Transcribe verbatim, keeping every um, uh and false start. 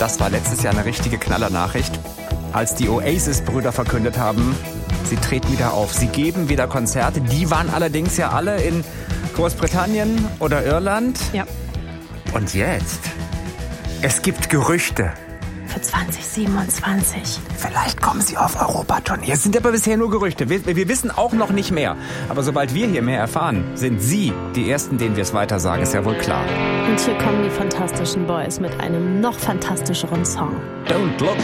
das war letztes Jahr eine richtige Knallernachricht, als die Oasis-Brüder verkündet haben, sie treten wieder auf. Sie geben wieder Konzerte. Die waren allerdings ja alle in Großbritannien oder Irland. Ja. Und jetzt? Es gibt Gerüchte. Für zwanzig siebenundzwanzig. Vielleicht kommen sie auf Europatournee. Es sind aber bisher nur Gerüchte. Wir, wir wissen auch noch nicht mehr. Aber sobald wir hier mehr erfahren, sind Sie die Ersten, denen wir es weiter sagen. Ist ja wohl klar. Und hier kommen die Fantastischen Boys mit einem noch fantastischeren Song. Don't look